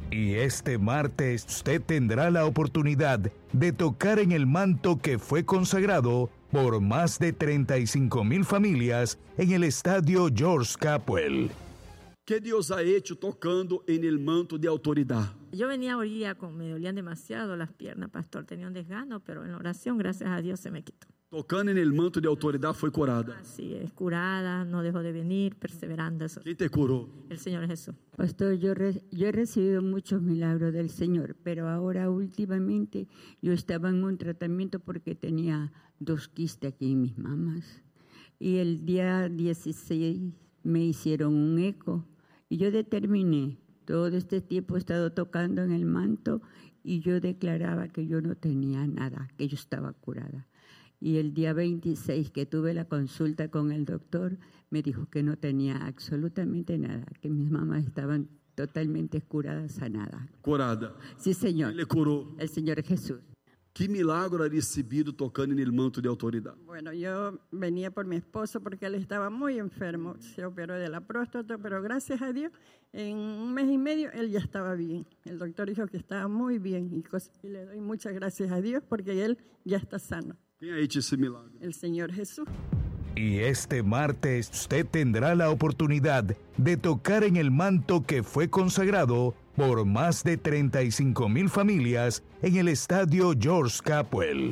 Y este martes usted tendrá la oportunidad de tocar en el manto que fue consagrado por más de 35,000 familias en el estadio George Capwell. ¿Qué Dios ha hecho tocando en el manto de autoridad? Yo venía hoy día me dolían demasiado las piernas, pastor, tenía un desgano, pero en la oración, gracias a Dios, se me quitó. Tocando en el manto de autoridad fue curada. Así es, curada, no dejó de venir, perseverando. ¿Quién te curó? El Señor Jesús. Pastor, yo he recibido muchos milagros del Señor, pero ahora últimamente yo estaba en un tratamiento porque tenía 2 quistes aquí en mis mamas. Y el día 16 me hicieron un eco y yo determiné, todo este tiempo he estado tocando en el manto y yo declaraba que yo no tenía nada, que yo estaba curada. Y el día 26 que tuve la consulta con el doctor, me dijo que no tenía absolutamente nada, que mis mamás estaban totalmente curadas, sanadas. Curada. Sí, Señor. ¿Quién le curó? El Señor Jesús. ¿Qué milagro ha recibido tocando en el manto de autoridad? Bueno, yo venía por mi esposo porque él estaba muy enfermo, se operó de la próstata, pero gracias a Dios, en 1 mes y medio él ya estaba bien. El doctor dijo que estaba muy bien y le doy muchas gracias a Dios porque él ya está sano. ¿Quién ha hecho ese milagro? El Señor Jesús. Y este martes usted tendrá la oportunidad de tocar en el manto que fue consagrado por más de 35,000 familias en el estadio George Capwell.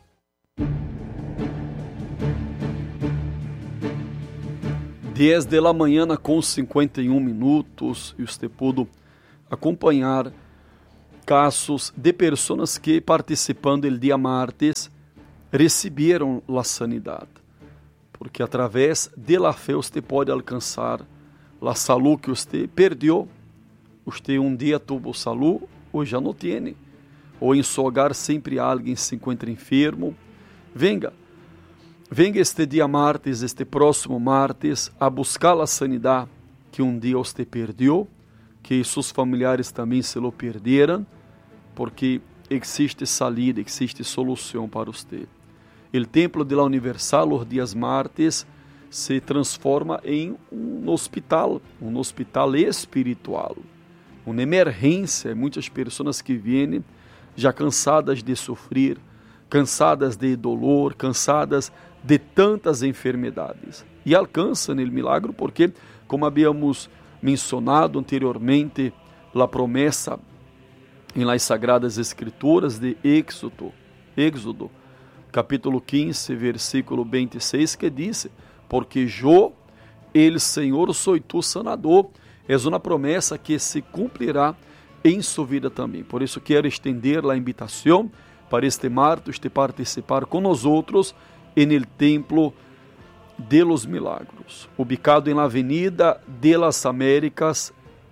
10 da manhã com 51 minutos e você pôde acompanhar casos de pessoas que participando do dia martes receberam a sanidade, porque através da fé você pode alcançar a saúde que você perdeu. Você dia teve saúde, hoje já não tem. Ou em seu hogar sempre alguém se encontra enfermo. Venga este dia martes, este próximo martes, a buscar a sanidade que dia você perdeu, que seus familiares também se lo perderam, porque existe salida, existe solução para você. O templo de la Universal, os dias martes, se transforma em um hospital espiritual, uma emergência. Muitas pessoas que vêm já cansadas de sofrer, cansadas de dolor, cansadas de tantas enfermidades, e alcançam o milagre porque, como havíamos mencionado anteriormente, a promessa em las Sagradas Escrituras de Éxodo, capítulo 15, versículo 26, que diz: porque eu, el Senhor, sou tu sanador. É uma promessa que se cumprirá em sua vida também. Por isso quero estender a invitação para este martes de participar com nós outros no Templo de los Milagros, ubicado na Avenida de las Américas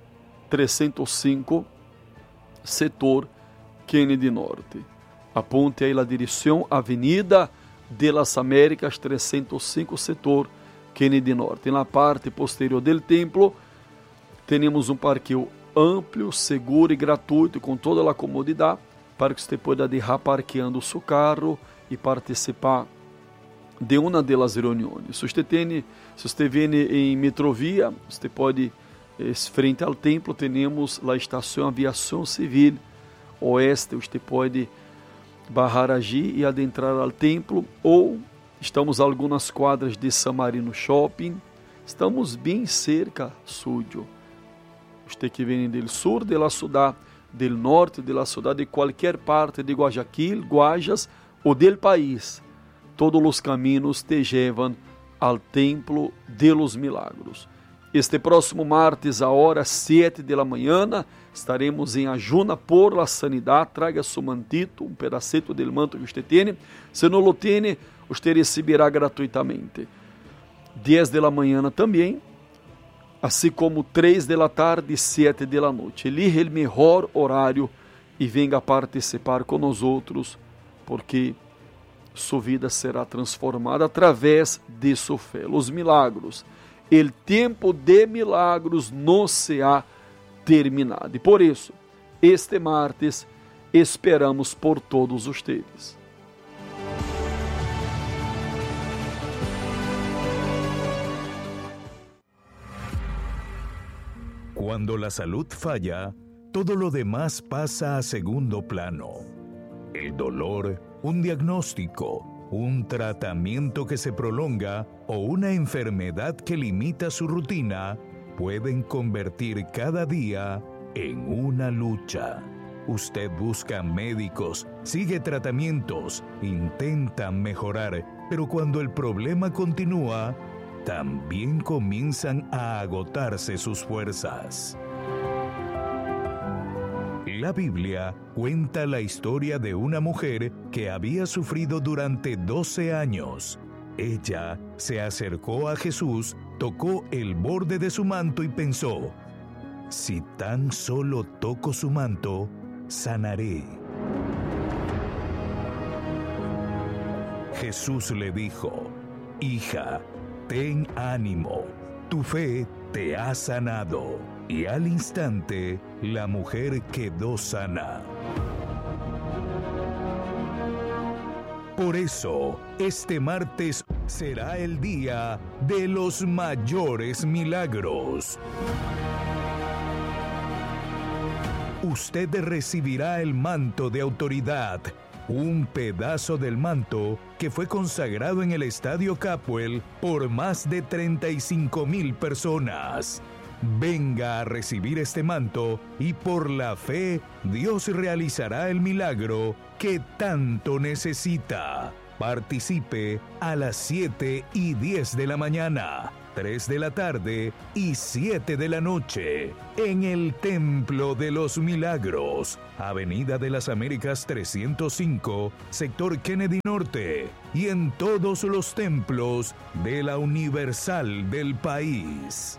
305, setor Kennedy Norte. Aponte aí a direção, Avenida de las Américas 305, setor Kennedy Norte. Na parte posterior do templo, temos um parqueio amplo, seguro e gratuito, com toda a comodidade, para que você possa deixar parqueando seu carro e participar de uma das reuniões. Se você vem em Metrovia, você pode, frente ao templo, temos a estação Aviação Civil Oeste, você pode barrar allí e adentrar ao templo, ou estamos a algumas quadras de San Marino Shopping, estamos bem cerca suyo. Você que vem do sul de la ciudad, do norte de la ciudad, de qualquer parte de Guayaquil, Guajas ou del país, todos os caminhos te levam ao Templo de los Milagros. Este próximo martes, a hora 7 da manhã, estaremos em ajuna por la sanidade. Traga seu mantito, um pedacito do manto que você tem. Se não lo tem, você receberá gratuitamente. 10 da manhã também, assim como 3 da tarde e 7 da noite. Elija o melhor horário e venga participar com nós outros, porque sua vida será transformada através de sua fé. Os milagros, o tempo de milagros não se ha terminado. E por isso, este martes, esperamos por todos ustedes. Cuando la salud falla, todo lo demás pasa a segundo plano. El dolor, un diagnóstico, un tratamiento que se prolonga o una enfermedad que limita su rutina pueden convertir cada día en una lucha. Usted busca médicos, sigue tratamientos, intenta mejorar, pero cuando el problema continúa, también comienzan a agotarse sus fuerzas. La Biblia cuenta la historia de una mujer que había sufrido durante 12 años. Ella se acercó a Jesús, tocó el borde de su manto y pensó: si tan solo toco su manto, sanaré. Jesús le dijo: hija, ten ánimo, tu fe te ha sanado. Y al instante, la mujer quedó sana. Por eso, este martes será el día de los mayores milagros. Usted recibirá el manto de autoridad, un pedazo del manto que fue consagrado en el Estadio Capuel por más de 35,000 personas. Venga a recibir este manto y por la fe Dios realizará el milagro que tanto necesita. Participe a las 7:10 de la mañana, 3 de la tarde y 7 de la noche en el Templo de los Milagros, Avenida de las Américas 305, sector Kennedy Norte, y en todos los templos de la Universal del país.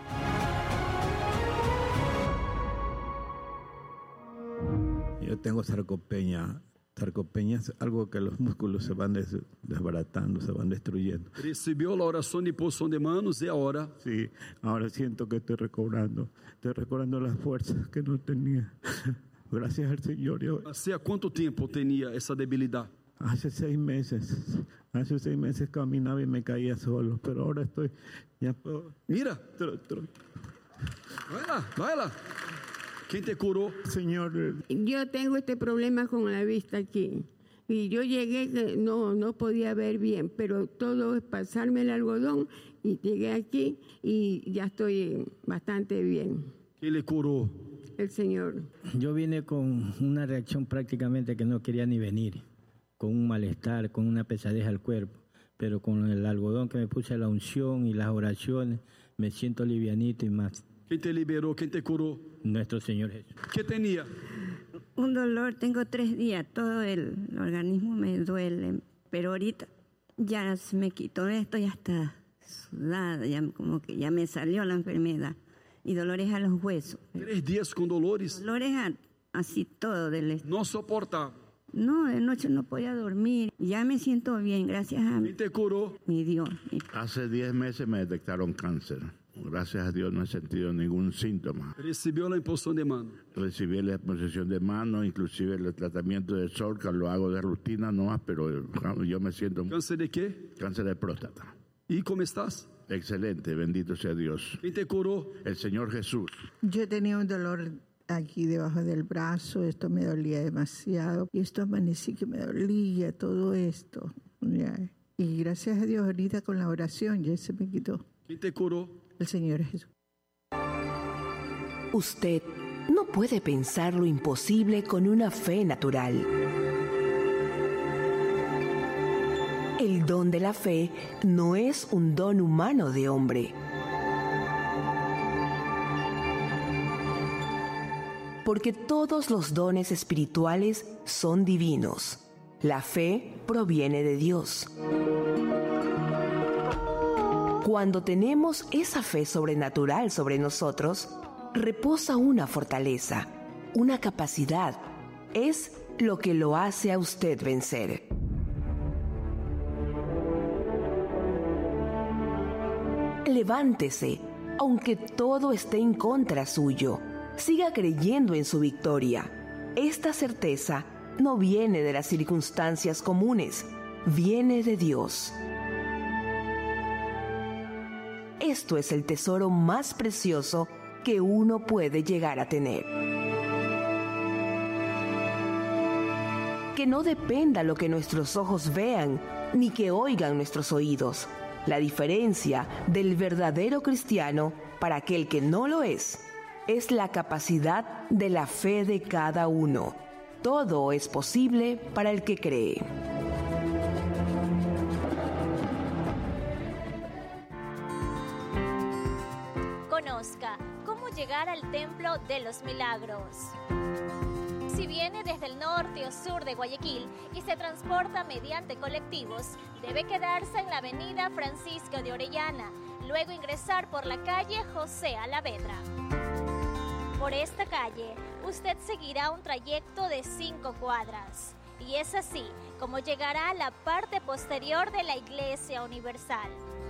Yo tengo sarcopenia. Sarcopenia es algo que los músculos se van desbaratando, se van destruyendo. Recibió la oración y imposición de manos y ahora. Sí, ahora siento que estoy recobrando las fuerzas que no tenía. Gracias al Señor. ¿Hace cuánto tiempo tenía esa debilidad? Hace 6 meses. Hace 6 meses caminaba y me caía solo, pero ahora estoy... Ya puedo... Mira. Vai lá. ¿Quién te curó? Señor. Yo tengo este problema con la vista aquí. Y yo llegué que no podía ver bien, pero todo es pasarme el algodón y llegué aquí y ya estoy bastante bien. ¿Quién le curó? El Señor. Yo vine con una reacción prácticamente que no quería ni venir, con un malestar, con una pesadez al cuerpo, pero con el algodón que me puse, la unción y las oraciones, me siento livianito y más. ¿Quién te liberó? ¿Quién te curó? Nuestro Señor Jesús. ¿Qué tenía? Un dolor, tengo 3 días, todo el organismo me duele, pero ahorita ya se me quitó esto, ya está sudada, ya como que ya me salió la enfermedad. Y dolores a los huesos. 3 días con dolores. Dolores así todo del no soportaba. No, de noche no podía dormir. Ya me siento bien, gracias a ¿Quién te curó? mi Dios. Hace 10 meses me detectaron cáncer. Gracias a Dios no he sentido ningún síntoma. Recibió la imposición de mano. Recibí la imposición de mano, inclusive el tratamiento de Solca, lo hago de rutina nomás, pero yo me siento... ¿Cáncer de qué? Cáncer de próstata. ¿Y cómo estás? Excelente, bendito sea Dios. ¿Quién te curó? El Señor Jesús. Yo tenía un dolor aquí debajo del brazo, esto me dolía demasiado, y esto amanecí que me dolía todo esto. Ya. Y gracias a Dios ahorita con la oración ya se me quitó. ¿Quién te curó? El Señor Jesús. Usted no puede pensar lo imposible con una fe natural. El don de la fe no es un don humano de hombre. Porque todos los dones espirituales son divinos. La fe proviene de Dios. Cuando tenemos esa fe sobrenatural sobre nosotros, reposa una fortaleza, una capacidad. Es lo que lo hace a usted vencer. Levántese, aunque todo esté en contra suyo. Siga creyendo en su victoria. Esta certeza no viene de las circunstancias comunes, viene de Dios. Esto es el tesoro más precioso que uno puede llegar a tener. Que no dependa lo que nuestros ojos vean, ni que oigan nuestros oídos. La diferencia del verdadero cristiano para aquel que no lo es la capacidad de la fe de cada uno. Todo es posible para el que cree. Conozca cómo llegar al Templo de los Milagros. Si viene desde el norte o sur de Guayaquil y se transporta mediante colectivos, debe quedarse en la avenida Francisco de Orellana, luego ingresar por la calle José Alavedra. Por esta calle, usted seguirá un trayecto de 5 cuadras, y es así como llegará a la parte posterior de la Iglesia Universal.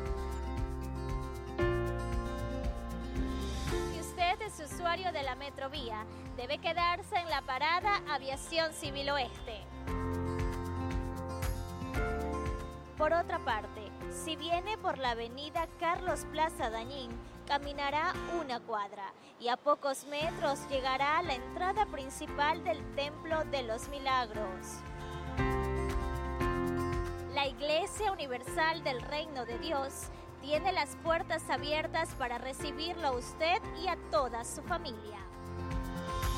Si es usuario de la Metrovía, debe quedarse en la parada Aviación Civil Oeste. Por otra parte, si viene por la avenida Carlos Plaza Dañín, caminará 1 cuadra y a pocos metros llegará a la entrada principal del Templo de los Milagros. La Iglesia Universal del Reino de Dios tiene las puertas abiertas para recibirlo a usted y a toda su familia.